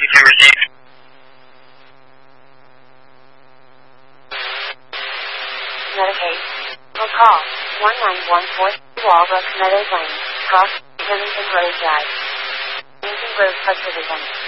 can receive. Medicaid. Or call 1914 Walbrook Meadows Lane, Cross, Remington Road Drive. Remington Grove Subdivision.